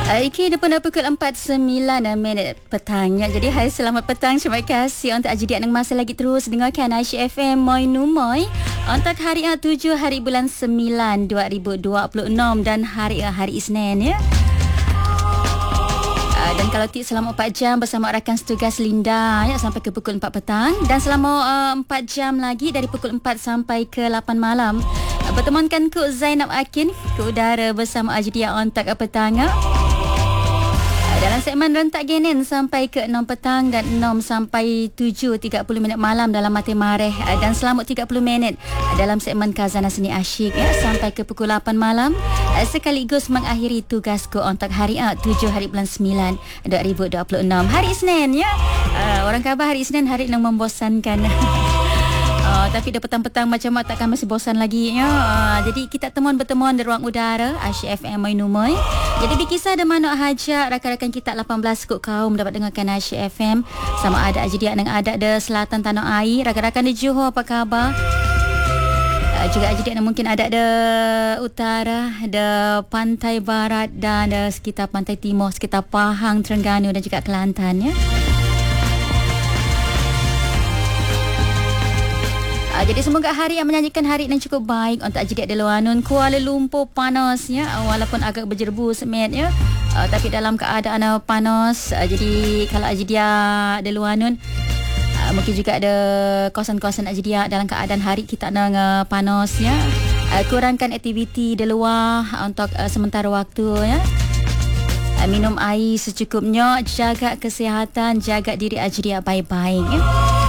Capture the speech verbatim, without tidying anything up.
Okey, depan dah pukul empat sembilan minit petang. Ya. Jadi, hai selamat petang. Terima kasih untuk ajidiak yang masih lagi terus dengarkan Aisyah F M Moi Numoy. Untuk hari tujuh hari bulan sembilan dua ribu dua puluh enam dan hari hari Isnin ya. Dan kalau tidak selama empat jam bersama rakan setugas Linda ya, sampai ke pukul empat petang. Dan selama uh, empat jam lagi dari pukul empat sampai ke lapan malam uh, bertemankan Kuk Zainab Akin ke udara bersama Ajidia Ontak petang ya. Dalam segmen rentak genin sampai ke enam petang dan enam sampai tujuh tiga puluh minit malam dalam Mati Mareh, dan selama tiga puluh minit dalam segmen Khazanah Seni Asyik ya, sampai ke pukul lapan malam sekaligus mengakhiri tugasku untuk hari tujuh hari bulan sembilan dua ribu dua puluh enam hari Isnin ya. Uh, orang khabar hari Isnin hari yang membosankan. Uh, tapi dah petang-petang macam mana takkan masih bosan lagi ya. Uh, jadi kita temuan-bertemuan di ruang udara Aisyah F M Moi Numoy. Jadi berkisah ada mana hajat rakan-rakan kita lapan belas kut kaum dapat dengarkan Aisyah F M. Sama ada ajidiak yang ada di selatan tanah air, rakan-rakan di Johor apa khabar? Uh, juga ajidiak yang mungkin ada di utara, di pantai barat dan di sekitar pantai timur, sekitar Pahang, Terengganu dan juga Kelantan ya. Uh, jadi semoga hari yang menyanyikan hari yang cukup baik untuk ajidiak di Luanun. Kuala Lumpur panasnya uh, walaupun agak berjerbu semet ya. Uh, tapi dalam keadaan uh, panas. Uh, jadi kalau ajidiak di Luanun uh, mungkin juga ada kawasan-kawasan ajidiak dalam keadaan hari kita nak uh, panas ya. Uh, kurangkan aktiviti di luar uh, untuk uh, sementara waktu ya. Uh, minum air secukupnya, jaga kesihatan, jaga diri ajidiak baik-baik ya.